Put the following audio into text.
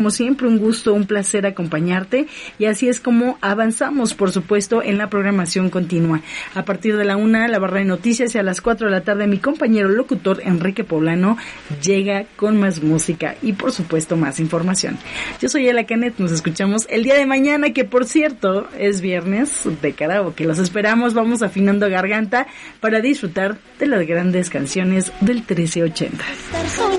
Como siempre, un gusto, un placer acompañarte, y así es como avanzamos, por supuesto, en la programación continua. A partir de la 1, la barra de noticias, y a las 4 de la tarde mi compañero locutor Enrique Poblano llega con más música y, por supuesto, más información. Yo soy Ela Canet, nos escuchamos el día de mañana, que por cierto es viernes de karaoke. Los esperamos, vamos afinando garganta para disfrutar de las grandes canciones del 1380.